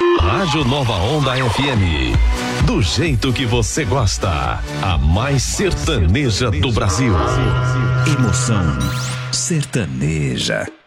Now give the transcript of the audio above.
Rádio Nova Onda FM. Do jeito que você gosta. A mais sertaneja do Brasil. Emoção sertaneja.